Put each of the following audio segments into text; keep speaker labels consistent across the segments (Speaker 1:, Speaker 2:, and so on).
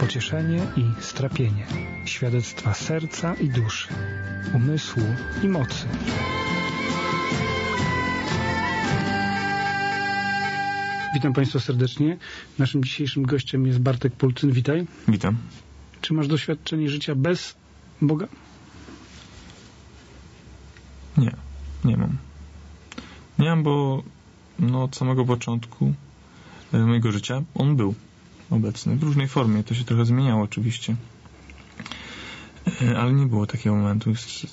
Speaker 1: pocieszenie i strapienie, świadectwa serca i duszy, umysłu i mocy. Witam Państwa serdecznie. Naszym dzisiejszym gościem jest Bartek Pulcyn. Witaj.
Speaker 2: Witam.
Speaker 1: Czy masz doświadczenie życia bez Boga?
Speaker 2: Nie mam. Nie mam, bo od samego początku mojego życia on był obecny w różnej formie. To się trochę zmieniało oczywiście. Ale nie było takiego momentu.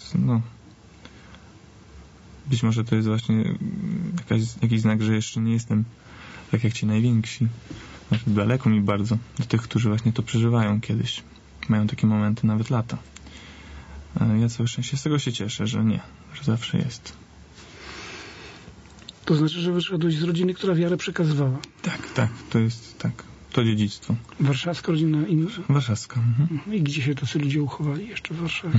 Speaker 2: Być może to jest właśnie jakiś znak, że jeszcze nie jestem tak jak ci najwięksi. Znaczy, daleko mi bardzo do tych, którzy właśnie to przeżywają kiedyś. Mają takie momenty nawet lata. Ja całe szczęście z tego się cieszę, że zawsze jest.
Speaker 1: To znaczy, że wyszedłeś z rodziny, która wiarę przekazywała.
Speaker 2: Tak, to jest to dziedzictwo.
Speaker 1: Warszawska rodzina
Speaker 2: Warszawska. Mhm.
Speaker 1: I gdzie się tacy ludzie uchowali jeszcze w Warszawie?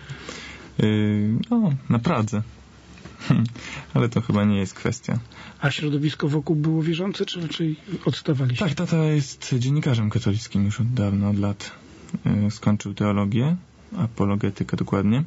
Speaker 2: Na Pradze. Ale to chyba nie jest kwestia.
Speaker 1: A środowisko wokół było wierzące, czy raczej odstawaliście?
Speaker 2: Tak, tata jest dziennikarzem katolickim już od dawna, od lat. Skończył teologię, apologetykę dokładnie.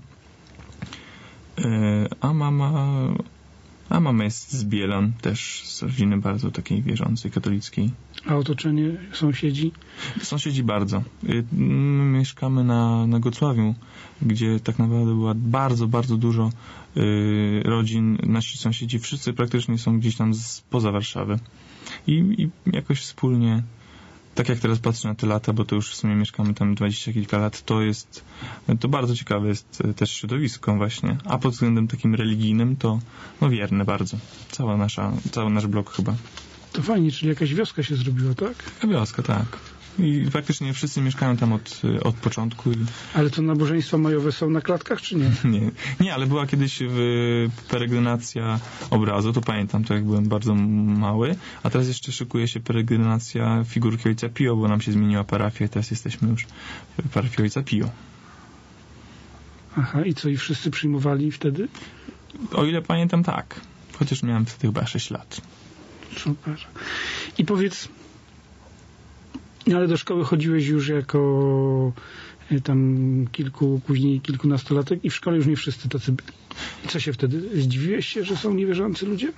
Speaker 2: A mama jest z Bielan, też z rodziny bardzo takiej wierzącej, katolickiej.
Speaker 1: A otoczenie, sąsiedzi?
Speaker 2: Sąsiedzi bardzo. My mieszkamy na Gocławiu, gdzie tak naprawdę było bardzo, bardzo dużo rodzin. Nasi sąsiedzi wszyscy praktycznie są gdzieś tam spoza Warszawy. I jakoś wspólnie, tak jak teraz patrzę na te lata, bo to już w sumie mieszkamy tam 20 kilka lat, to bardzo ciekawe jest też środowisko właśnie. A pod względem takim religijnym to wierne bardzo. Cały nasz blok chyba.
Speaker 1: To fajnie, czyli jakaś wioska się zrobiła, tak?
Speaker 2: Wioska, tak. I praktycznie wszyscy mieszkają tam od początku.
Speaker 1: Ale to nabożeństwa majowe są na klatkach, czy nie?
Speaker 2: Nie, ale była kiedyś peregrinacja obrazu, to pamiętam to, jak byłem bardzo mały, a teraz jeszcze szykuje się peregrinacja figurki Ojca Pio, bo nam się zmieniła parafia i teraz jesteśmy już w parafii Ojca Pio.
Speaker 1: Aha, i co, i wszyscy przyjmowali wtedy?
Speaker 2: O ile pamiętam, tak. Chociaż miałem wtedy chyba 6 lat.
Speaker 1: Super. I powiedz, ale do szkoły chodziłeś już jako tam później kilkunastolatek i w szkole już nie wszyscy tacy byli. Co się wtedy? Zdziwiłeś się, że są niewierzący ludzie?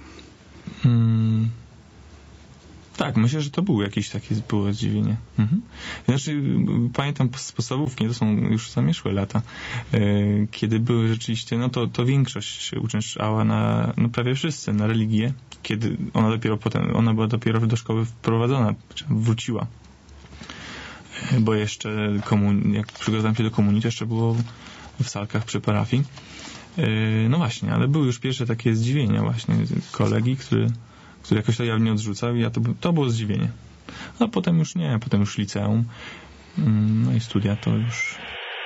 Speaker 2: Tak, myślę, że to było jakieś takie zdziwienie. Znaczy, pamiętam z podstawówki, to są już zamieszłe lata, kiedy były rzeczywiście, to większość się uczęszczała prawie wszyscy na religię, kiedy ona była dopiero do szkoły wprowadzona, wróciła. Bo jeszcze jak przygotowałem się do komunii, to jeszcze było w salkach przy parafii. No właśnie, ale były już pierwsze takie zdziwienia właśnie kolegi, który jakoś to jawnie odrzucał i to było zdziwienie. A potem już nie, potem już liceum, no i studia to już